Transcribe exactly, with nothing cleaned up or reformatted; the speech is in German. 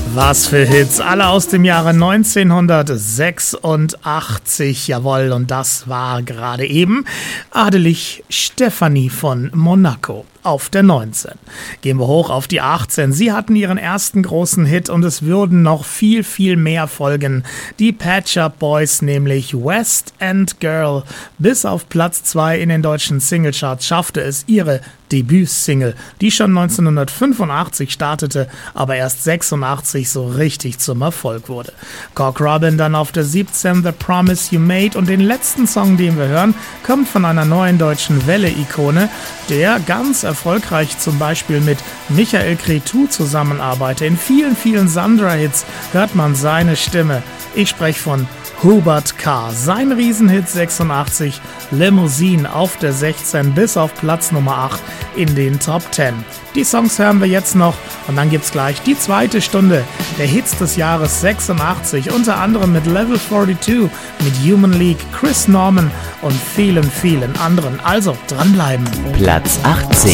Was für Hits, alle aus dem Jahre neunzehnhundertsechsundachtzig, jawohl, und das war gerade eben Adelich Stefanie von Monaco auf der neunzehn. Gehen wir hoch auf die achtzehn. Sie hatten ihren ersten großen Hit und es würden noch viel, viel mehr folgen. Die Pet Shop Boys, nämlich West End Girl. Bis auf Platz zwei in den deutschen Singlecharts schaffte es ihre Debütsingle, die schon neunzehnhundertfünfundachtzig startete, aber erst sechsundachtzig so richtig zum Erfolg wurde. Cock Robin dann auf der siebzehn, The Promise You Made, und den letzten Song, den wir hören, kommt von einer neuen deutschen Welle-Ikone, der ganz erfolgreich zum Beispiel mit Michael Cretu zusammenarbeitet. In vielen, vielen Sandra-Hits hört man seine Stimme. Ich spreche von Hubert K. Sein Riesenhit sechsundachtzig, Limousine auf der sechzehn bis auf Platz Nummer acht in den Top zehn. Die Songs hören wir jetzt noch und dann gibt's gleich die zweite Stunde der Hits des Jahres sechsundachtzig, unter anderem mit Level zweiundvierzig, mit Human League, Chris Norman und vielen, vielen anderen. Also dranbleiben. Platz achtzehn.